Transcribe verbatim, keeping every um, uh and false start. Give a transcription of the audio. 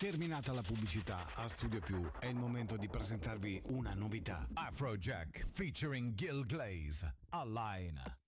Terminata la pubblicità, a Studio Più è il momento di presentarvi una novità. Afrojack featuring Gil Glaze, Align.